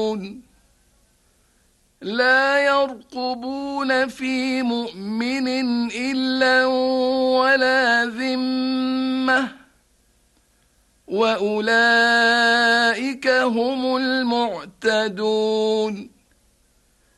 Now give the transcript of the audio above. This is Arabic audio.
يعتدون لا يرقبون في مؤمن إلا ولا ذمة وأولئك هم المعتدون